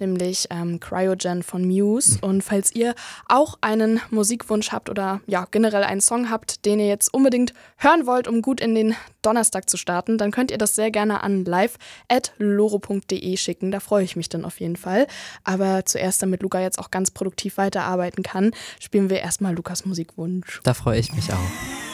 nämlich Cryogen von Muse. Und falls ihr auch einen Musikwunsch habt oder ja generell einen Song habt, den ihr jetzt unbedingt hören wollt, um gut in den Donnerstag zu starten, dann könnt ihr das sehr gerne an live@loro.de schicken. Da freue ich mich dann auf jeden Fall. Aber zuerst, damit Luca jetzt auch ganz produktiv weiterarbeiten kann, spielen wir erstmal Lukas Musikwunsch. Da freue ich mich auch.